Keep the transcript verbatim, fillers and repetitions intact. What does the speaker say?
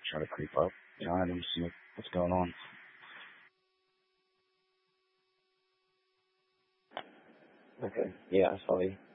try to creep up behind him, see what's going on. Okay. Yeah, I saw you.